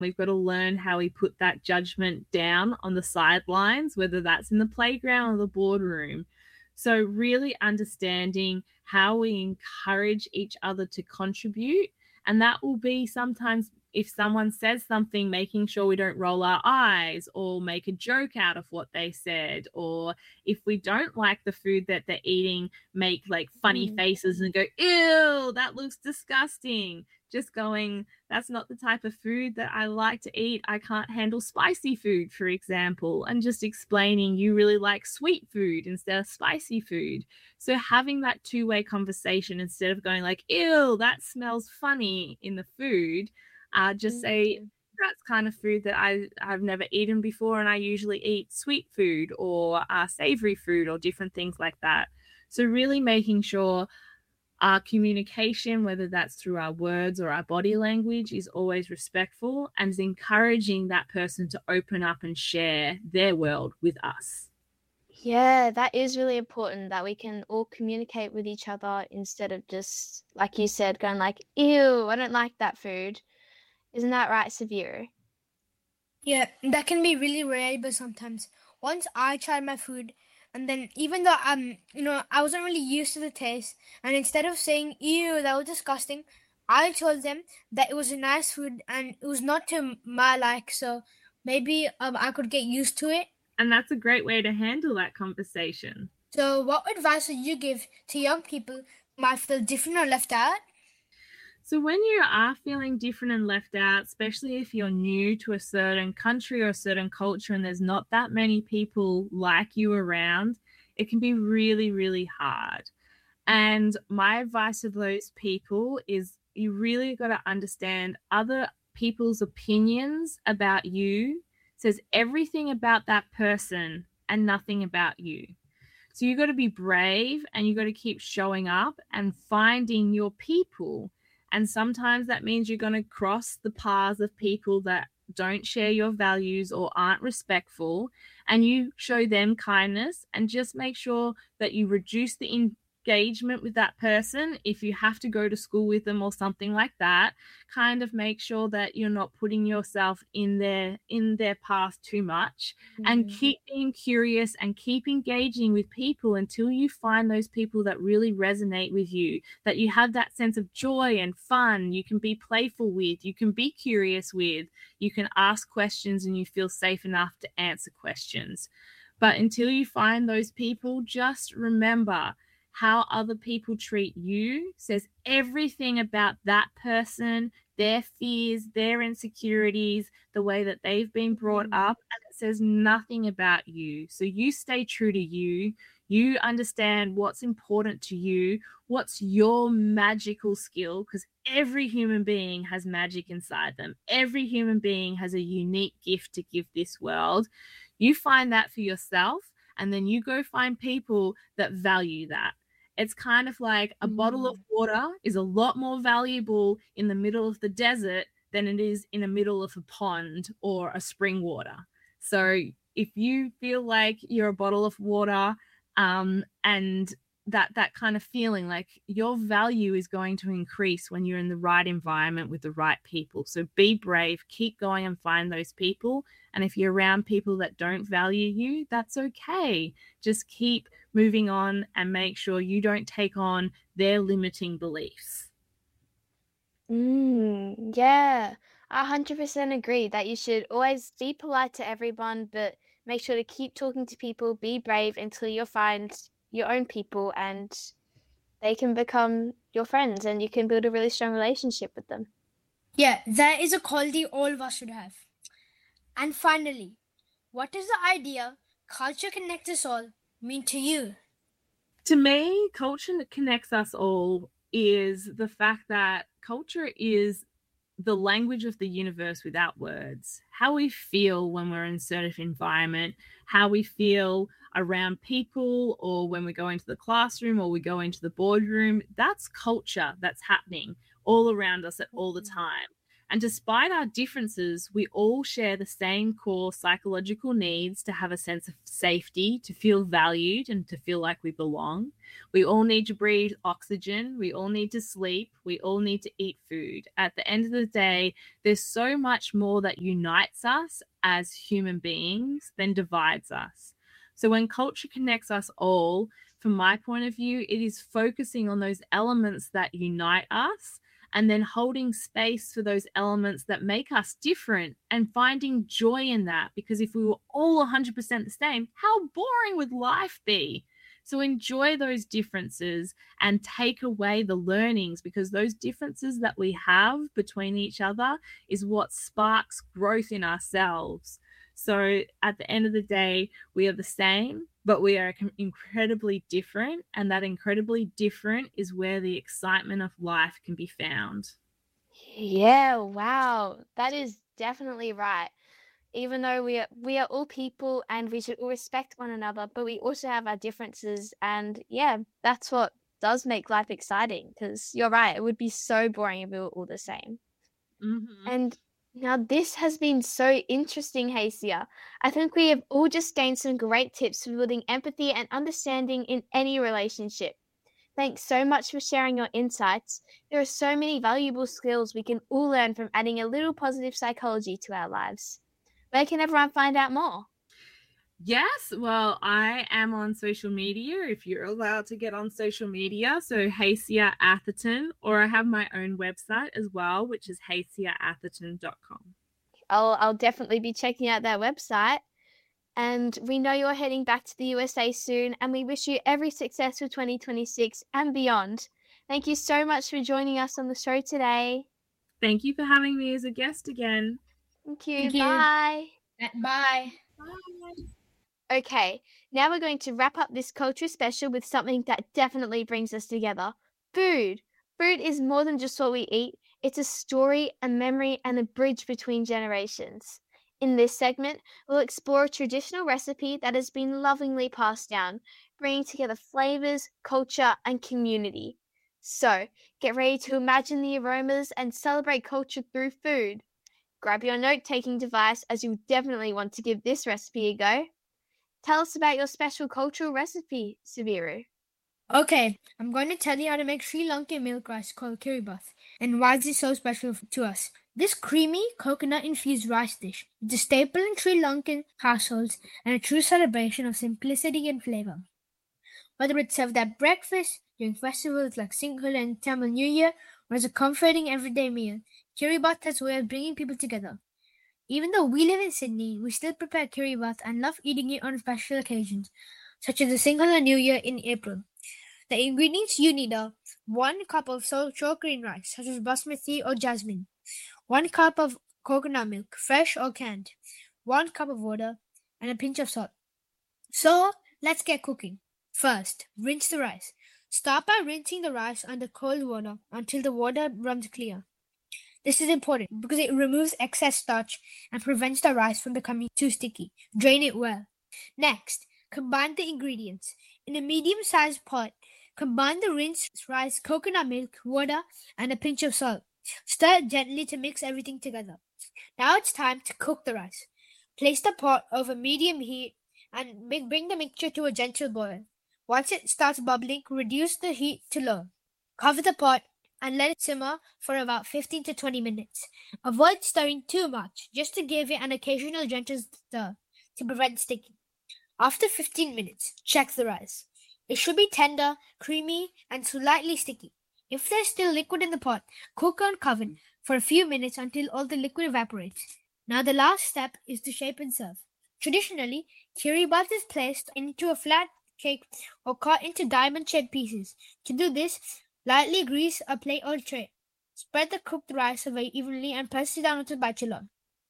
We've got to learn how we put that judgment down on the sidelines, whether that's in the playground or the boardroom. So really understanding how we encourage each other to contribute. And that will be sometimes if someone says something, making sure we don't roll our eyes or make a joke out of what they said. Or if we don't like the food that they're eating, make like funny faces and go, ew, that looks disgusting. Just going, that's not the type of food that I like to eat. I can't handle spicy food, for example, and just explaining you really like sweet food instead of spicy food. So having that two-way conversation instead of going like, ew, that smells funny in the food, just say, that's kind of food that I've never eaten before, and I usually eat sweet food or savory food or different things like that. So really making sure our communication, whether that's through our words or our body language, is always respectful and is encouraging that person to open up and share their world with us. Yeah, that is really important that we can all communicate with each other instead of just, like you said, going like, ew, I don't like that food. Isn't that right, Severe? Yeah, that can be really reliable sometimes. Once I tried my food, and then even though I wasn't really used to the taste, and instead of saying ew, that was disgusting, I told them that it was a nice food and it was not to my like, so maybe I could get used to it. And that's a great way to handle that conversation. So what advice would you give to young people who might feel different or left out? So when you are feeling different and left out, especially if you're new to a certain country or a certain culture and there's not that many people like you around, it can be really, really hard. And my advice to those people is you really got to understand other people's opinions about you says everything about that person and nothing about you. So you got to be brave and you got to keep showing up and finding your people. And sometimes that means you're going to cross the paths of people that don't share your values or aren't respectful, and you show them kindness and just make sure that you reduce the engagement with that person. If you have to go to school with them or something like that, kind of make sure that you're not putting yourself in their path too much, and keep being curious and keep engaging with people until you find those people that really resonate with you, that you have that sense of joy and fun, you can be playful with, you can be curious with, you can ask questions and you feel safe enough to answer questions. But until you find those people, just remember how other people treat you says everything about that person, their fears, their insecurities, the way that they've been brought up, and it says nothing about you. So you stay true to you. You understand what's important to you, what's your magical skill, because every human being has magic inside them. Every human being has a unique gift to give this world. You find that for yourself, and then you go find people that value that. It's kind of like a bottle of water is a lot more valuable in the middle of the desert than it is in the middle of a pond or a spring water. So if you feel like you're a bottle of water, and that kind of feeling, like your value is going to increase when you're in the right environment with the right people. So be brave, keep going and find those people. And if you're around people that don't value you, that's okay. Just keep moving on and make sure you don't take on their limiting beliefs. Yeah, I 100% agree that you should always be polite to everyone, but make sure to keep talking to people, be brave until you find your own people and they can become your friends and you can build a really strong relationship with them. Yeah, that is a quality all of us should have. And finally, what does the idea culture connects us all mean to you? To me, culture that connects us all is the fact that culture is the language of the universe without words. How we feel when we're in a certain environment, how we feel around people, or when we go into the classroom or we go into the boardroom, that's culture that's happening all around us at all the time. And despite our differences, we all share the same core psychological needs to have a sense of safety, to feel valued, and to feel like we belong. We all need to breathe oxygen. We all need to sleep. We all need to eat food. At the end of the day, there's so much more that unites us as human beings than divides us. So when culture connects us all, from my point of view, it is focusing on those elements that unite us and then holding space for those elements that make us different and finding joy in that. Because if we were all 100% the same, how boring would life be? So enjoy those differences and take away the learnings, because those differences that we have between each other is what sparks growth in ourselves. So at the end of the day, we are the same, but we are incredibly different. And that incredibly different is where the excitement of life can be found. Yeah, wow. That is definitely right. Even though we are all people and we should all respect one another, but we also have our differences, and yeah, that's what does make life exciting, because you're right, it would be so boring if we were all the same. Mm-hmm. And now this has been so interesting, Hacia. I think we have all just gained some great tips for building empathy and understanding in any relationship. Thanks so much for sharing your insights. There are so many valuable skills we can all learn from adding a little positive psychology to our lives. Where can everyone find out more? Yes, well, I am on social media if you're allowed to get on social media. So Hacia Atherton, or I have my own website as well, which is haciaatherton.com. I'll definitely be checking out that website. And we know you're heading back to the USA soon, and we wish you every success for 2026 and beyond. Thank you so much for joining us on the show today. Thank you for having me as a guest again. Thank you. Thank you. Bye. Bye. Bye. Okay, now we're going to wrap up this culture special with something that definitely brings us together: food. Food is more than just what we eat, it's a story, a memory, and a bridge between generations. In this segment, we'll explore a traditional recipe that has been lovingly passed down, bringing together flavors, culture, and community. So, get ready to imagine the aromas and celebrate culture through food. Grab your note taking device, as you'll definitely want to give this recipe a go. Tell us about your special cultural recipe, Subiru. Okay, I'm going to tell you how to make Sri Lankan milk rice called kiribath and why is it so special to us. This creamy coconut-infused rice dish is a staple in Sri Lankan households and a true celebration of simplicity and flavor. Whether it's served at breakfast, during festivals like Sinhala and Tamil New Year, or as a comforting everyday meal, kiribath has a way of bringing people together. Even though we live in Sydney, we still prepare kiribath and love eating it on special occasions, such as the Sinhala New Year in April. The ingredients you need are 1 cup of short grain rice, such as basmati or jasmine, 1 cup of coconut milk, fresh or canned, 1 cup of water, and a pinch of salt. So, let's get cooking. First, rinse the rice. Start by rinsing the rice under cold water until the water runs clear. This is important because it removes excess starch and prevents the rice from becoming too sticky. Drain it well. Next, combine the ingredients. In a medium-sized pot, combine the rinsed rice, coconut milk, water, and a pinch of salt. Stir gently to mix everything together. Now it's time to cook the rice. Place the pot over medium heat and bring the mixture to a gentle boil. Once it starts bubbling, reduce the heat to low. Cover the pot and let it simmer for about 15 to 20 minutes. Avoid stirring too much, just to give it an occasional gentle stir to prevent sticking. After 15 minutes, check the rice. It should be tender, creamy, and slightly sticky. If there's still liquid in the pot, cook uncovered for a few minutes until all the liquid evaporates. Now the last step is to shape and serve. Traditionally, kiribath is placed into a flat cake or cut into diamond-shaped pieces. To do this, lightly grease a plate or tray. Spread the cooked rice away evenly and press it down onto a spatula.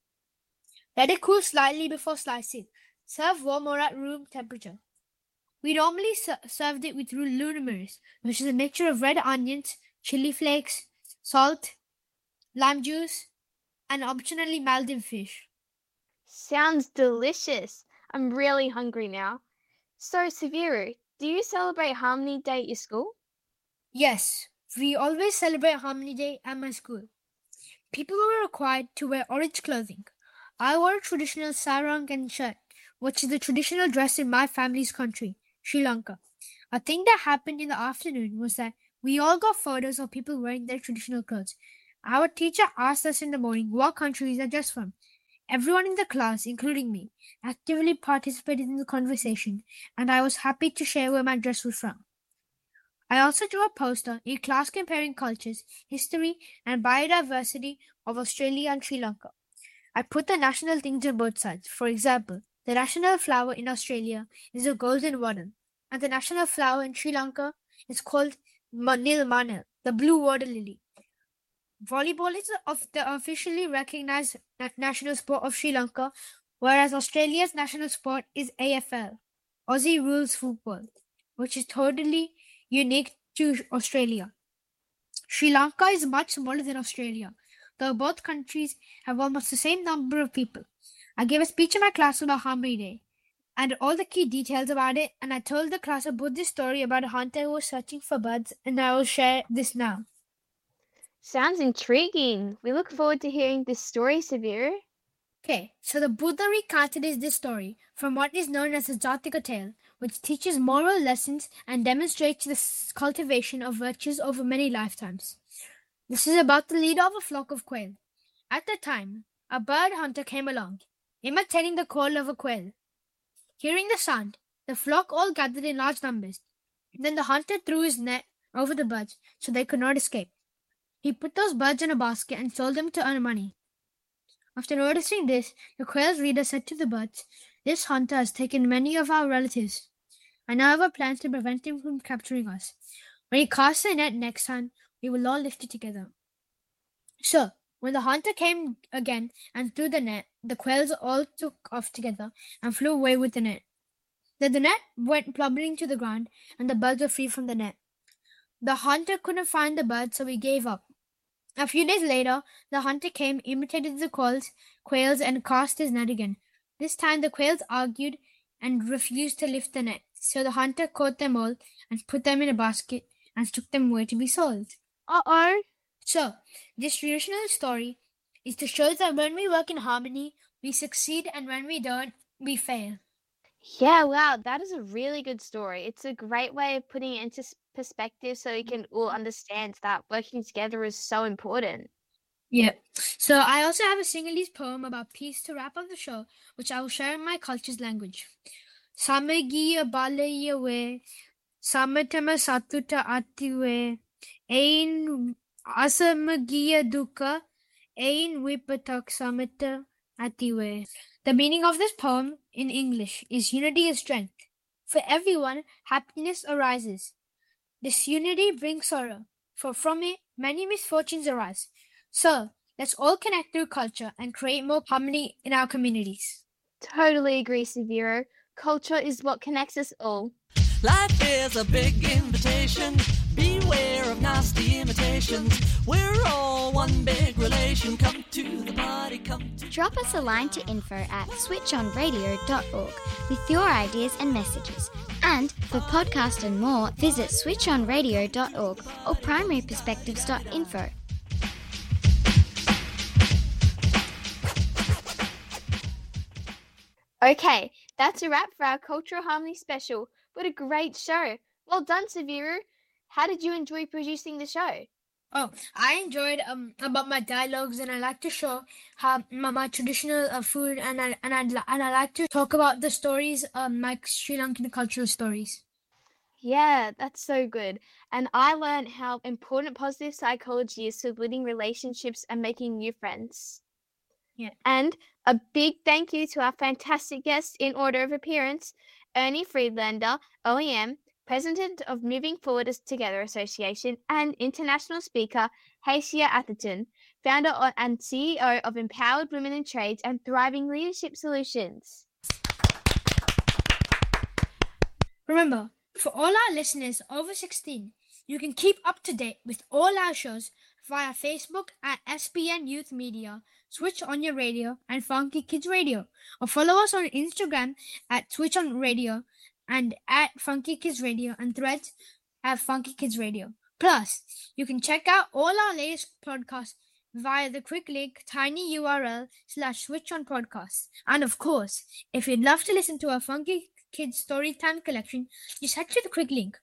Let it cool slightly before slicing. Serve warm or at room temperature. We normally served it with luminis, which is a mixture of red onions, chili flakes, salt, lime juice, and optionally Maldive fish. Sounds delicious. I'm really hungry now. So, Saviru, do you celebrate Harmony Day at your school? Yes, we always celebrate Harmony Day at my school. people were required to wear orange clothing. I wore a traditional sarong and shirt, which is the traditional dress in my family's country, Sri Lanka. A thing that happened in the afternoon was that we all got photos of people wearing their traditional clothes. Our teacher asked us in the morning what country is that dress from. Everyone in the class, including me, actively participated in the conversation, and I was happy to share where my dress was from. I also drew a poster in class comparing cultures, history, and biodiversity of Australia and Sri Lanka. I put the national things on both sides. For example, the national flower in Australia is a golden water, and the national flower in Sri Lanka is called Nilmanil, the blue water lily. Volleyball is the officially recognized national sport of Sri Lanka, whereas Australia's national sport is AFL, Aussie Rules Football, which is totally unique to Australia. Sri Lanka is much smaller than Australia, though both countries have almost the same number of people. I gave a speech in my class about Harmony Day and all the key details about it, and I told the class about this story about a hunter who was searching for birds, and I will share this now. Sounds intriguing. We look forward to hearing this story, Severe. Okay, so the Buddha recounted is this story from what is known as the Jataka tale, which teaches moral lessons and demonstrates the cultivation of virtues over many lifetimes. This is about the leader of a flock of quail. At the time, a bird hunter came along, imitating the call of a quail. Hearing the sound, the flock all gathered in large numbers. Then the hunter threw his net over the birds so they could not escape. He put those birds in a basket and sold them to earn money. After noticing this, the quail's leader said to the birds, "This hunter has taken many of our relatives. I now have a plan to prevent him from capturing us. When he casts the net next time, we will all lift it together." So, when the hunter came again and threw the net, the quails all took off together and flew away with the net. Then the net went plummering to the ground, and the birds were free from the net. The hunter couldn't find the birds, so he gave up. A few days later, the hunter came, imitated the quails, and cast his net again. This time the quails argued and refused to lift the net, so the hunter caught them all and put them in a basket and took them away to be sold. Uh-oh. So, this traditional story is to show that when we work in harmony, we succeed, and when we don't, we fail. Yeah, wow, that is a really good story. It's a great way of putting it into perspective so we can all understand that working together is so important. Yeah. So I also have a Sinhalese poem about peace to wrap up the show, which I will share in my culture's language. Samagiya balaya we, samatama satuta atiwe, ain asamagiya dukkha, ain vipatak samata atiwe. The meaning of this poem in English is unity is strength. For everyone, happiness arises. This unity brings sorrow, for from it many misfortunes arise. So, let's all connect through culture and create more harmony in our communities. Totally agree, Severo. Culture is what connects us all. Life is a big invitation. Beware of nasty imitations. We're all one big relation. Come to the party, come to... Drop us a line to info@switchonradio.org with your ideas and messages. And for podcast and more, visit switchonradio.org or primaryperspectives.info. Okay, that's a wrap for our Cultural Harmony special. What a great show. Well done, Severo. How did you enjoy producing the show? Oh, I enjoyed about my dialogues, and I like to show how my traditional food, and I like to talk about the stories, like Sri Lankan cultural stories. Yeah, that's so good. And I learned how important positive psychology is to building relationships and making new friends. Yeah. And a big thank you to our fantastic guests in order of appearance, Ernie Friedlander, OEM, President of Moving Forward Together Association, and international speaker Hasia Atherton, founder and CEO of Empowered Women in Trades and Thriving Leadership Solutions. Remember, for all our listeners over 16, you can keep up to date with all our shows via Facebook at SPN Youth Media, Switch On Your Radio, and Funky Kids Radio, or follow us on Instagram at Switch On Radio and at Funky Kids Radio, and Threads at Funky Kids Radio. Plus, you can check out all our latest podcasts via the quick link tinyurl/switchonpodcast. And of course, if you'd love to listen to our Funky Kids Storytime collection, just head to the quick link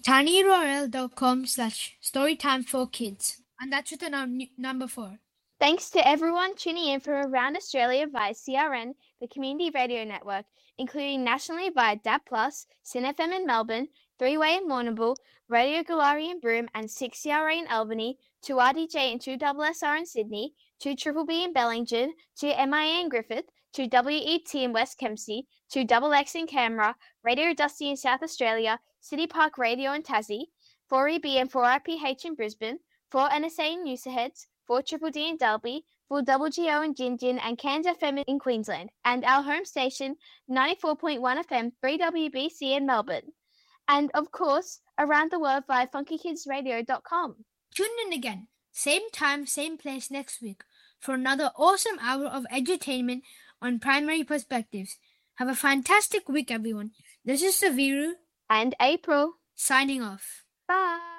tinyurl.com/storytime4kids. And that's with the number 4. Thanks to everyone tuning in from around Australia via CRN, the Community Radio Network, including nationally via DAB+, SYN FM in Melbourne, 3Way in Warrnambool, Radio Galari in Broome and 6CRA in Albany, 2RDJ and 2SSR in Sydney, 2BBB in Bellingen, 2MIA in Griffith, 2WET in West Kempsey, 2XX in Canberra, Radio Dusty in South Australia, City Park Radio in Tassie, 4EB and 4IPH in Brisbane, 4NSA in Noosaheads, 4DDD in Dalby, 4GGO in Gingin and Cairns FM in Queensland, and our home station 94.1 FM 3WBC in Melbourne. And of course, around the world via funkykidsradio.com. Tune in again, same time, same place next week for another awesome hour of edutainment on Primary Perspectives. Have a fantastic week, everyone. This is Saviru and April signing off. Bye.